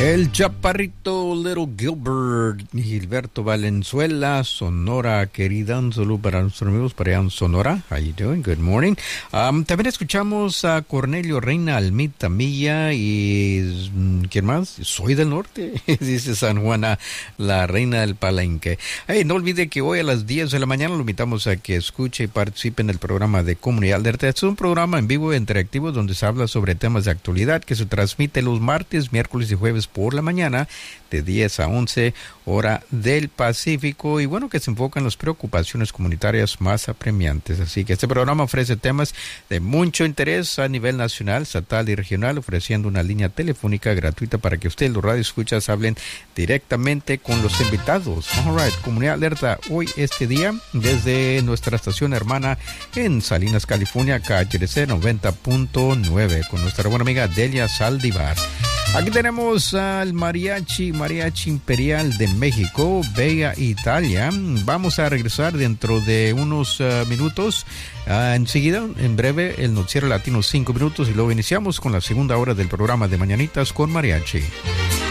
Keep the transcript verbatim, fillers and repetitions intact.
El chaparrito Little Gilbert, Gilberto Valenzuela, Sonora, querida. Un saludo para nuestros amigos para allá en Sonora. How you doing? Good morning. Um, también escuchamos a Cornelio Reina Almita Milla y ¿quién más? Soy del norte, dice San Juana, la reina del Palenque. Hey, no olvide que hoy a las diez de la mañana lo invitamos a que escuche y participe en el programa de Comunidad Alerta. Es un programa en vivo e interactivo donde se habla sobre temas de actualidad que se transmite los martes, miércoles y jueves por la mañana de diez a once hora del Pacífico, y bueno, que se enfoca en las preocupaciones comunitarias más apremiantes. Así que este programa ofrece temas de mucho interés a nivel nacional, estatal y regional, ofreciendo una línea telefónica gratuita para que ustedes, los radioescuchas, hablen directamente con los invitados. All right, Comunidad Alerta, hoy este día desde nuestra estación hermana en Salinas, California, K H R C noventa punto nueve, con nuestra buena amiga Delia Saldívar. Aquí tenemos al mariachi, mariachi imperial de México, Bella Italia. Vamos a regresar dentro de unos uh, minutos. Uh, enseguida, en breve, el noticiero latino cinco minutos, y luego iniciamos con la segunda hora del programa de Mañanitas con Mariachi.